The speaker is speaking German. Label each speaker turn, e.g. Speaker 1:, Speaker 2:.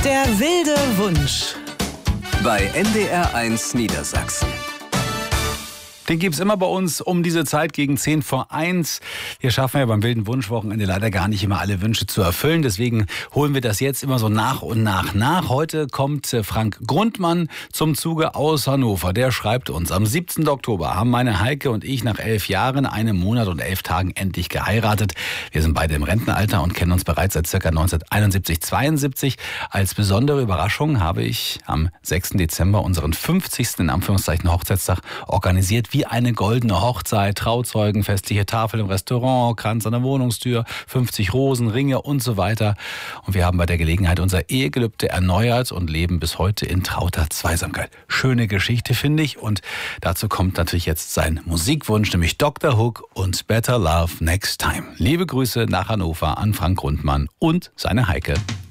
Speaker 1: Der wilde Wunsch.
Speaker 2: Bei NDR1 Niedersachsen.
Speaker 3: Den gibt's immer bei uns um diese Zeit gegen 1:10. Hier schaffen wir beim wilden Wunschwochenende leider gar nicht immer alle Wünsche zu erfüllen. Deswegen holen wir das jetzt immer so nach und nach. Heute kommt Frank Grundmann zum Zuge aus Hannover. Der schreibt uns: Am 17. Oktober haben meine Heike und ich nach 11 Jahren, einem Monat und 11 Tagen endlich geheiratet. Wir sind beide im Rentenalter und kennen uns bereits seit ca. 1971/72. Als besondere Überraschung habe ich am 6. Dezember unseren 50. in Anführungszeichen Hochzeitstag organisiert, wie eine goldene Hochzeit, Trauzeugen, festliche Tafel im Restaurant, Kranz an der Wohnungstür, 50 Rosen, Ringe und so weiter. Und wir haben bei der Gelegenheit unser Ehegelübde erneuert und leben bis heute in trauter Zweisamkeit. Schöne Geschichte, finde ich. Und dazu kommt natürlich jetzt sein Musikwunsch, nämlich Dr. Hook und Better Love Next Time. Liebe Grüße nach Hannover an Frank Grundmann und seine Heike.